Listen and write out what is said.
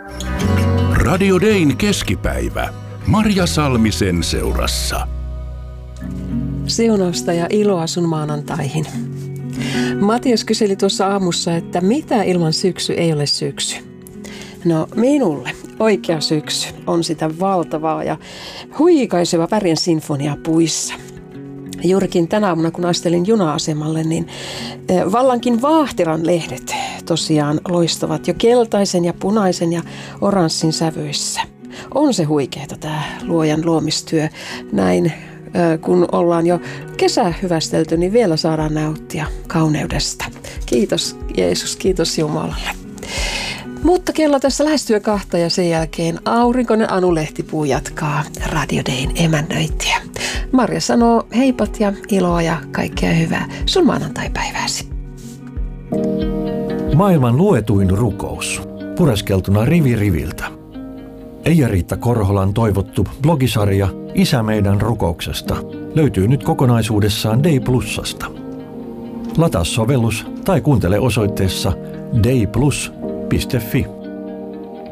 Radio Dayn keskipäivä. Marja Salmisen seurassa. Siunausta ja iloa sun maanantaihin. Matias kyseli tuossa aamussa, että mitä ilman syksy ei ole syksy. No minulle oikea syksy on sitä valtavaa ja huikaiseva värien sinfonia puissa. Juurikin tänä aamuna, kun astelin juna-asemalle, niin vallankin Vaahtiran lehdet tosiaan loistavat jo keltaisen ja punaisen ja oranssin sävyissä. On se huikeeta tämä luojan luomistyö. Näin kun ollaan jo kesä hyvästelty, niin vielä saadaan nauttia kauneudesta. Kiitos Jeesus, kiitos Jumalalle. Mutta kello tässä lähestyy 2 ja sen jälkeen aurinkoinen Anu Lehtipuu jatkaa Radio Dayn emännöintiä. Marja sanoo heipat ja iloa ja kaikkea hyvää sun maanantaipäivääsi. Maailman luetuin rukous. Pureskeltuna rivi riviltä. Eija-Riitta Korholan toivottu blogisarja Isä meidän rukouksesta löytyy nyt kokonaisuudessaan Day Plusasta. Lataa sovellus tai kuuntele osoitteessa dayplus.fi.